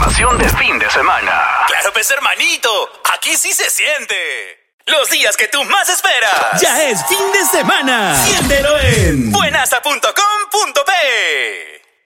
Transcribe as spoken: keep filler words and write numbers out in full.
información de fin de semana. ¡Claro, pues, hermanito! ¡Aquí sí se siente! Los días que tú más esperas. ¡Ya es fin de semana! ¡Siéntelo en buenasa punto com punto pe!